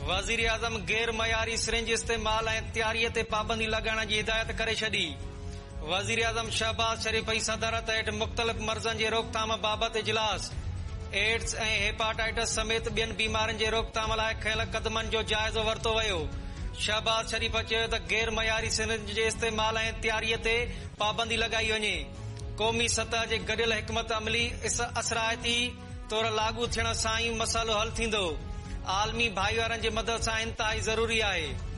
वज़ीर आज़म गैर मयारी सिरिंज इस्तेमाल ऐं तैयारीअ ते पाबंदी लॻाइण जी हिदायत करे छॾी। वज़ीर आज़म शहबाज शरीफ़ जी सदारत हेठि मुख़्तलिफ़ मर्ज़नि जे रोकथाम बाबति इजलास। एड्स ऐं हेपाटाइटिस समेत ॿियनि बीमारियुनि जे रोकथाम लाइ खयल क़दमनि जो जाइज़ो वरितो वियो। शहबाज शरीफ़ चयो त गैर मयारी सिरिंज जे इस्तेमाल ऐं तैयारीअ ते पाबंदी लॻाई वञे। क़ौमी सतह जे गॾियल हिकमत अमली असराइती तौर लागू थियण सां ई मसइलो हल थींदो। आलमी भाईवारनि जी मदद सां इंतहाई ज़रूरी आहे।